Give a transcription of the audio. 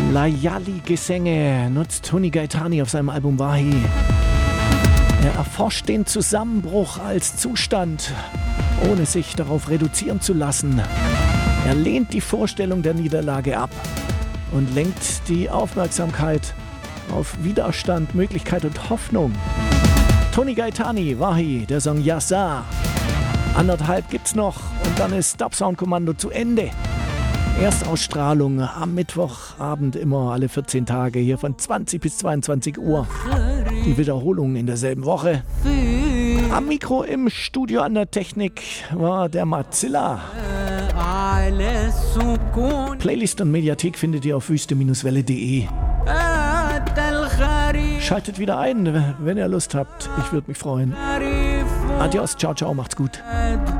Layali-Gesänge nutzt Tony Gaetani auf seinem Album Wahi. Er erforscht den Zusammenbruch als Zustand, ohne sich darauf reduzieren zu lassen. Er lehnt die Vorstellung der Niederlage ab und lenkt die Aufmerksamkeit auf Widerstand, Möglichkeit und Hoffnung. Tony Gaetani, Wahi, der Song Yassa. 1,5 gibt's noch und dann ist Dubsound Kommando zu Ende. Erstausstrahlung am Mittwochabend, immer alle 14 Tage, hier von 20 bis 22 Uhr. Die Wiederholung in derselben Woche. Am Mikro im Studio an der Technik war der Mozilla. Playlist und Mediathek findet ihr auf wüste-welle.de. Schaltet wieder ein, wenn ihr Lust habt. Ich würde mich freuen. Adios, ciao, ciao, macht's gut.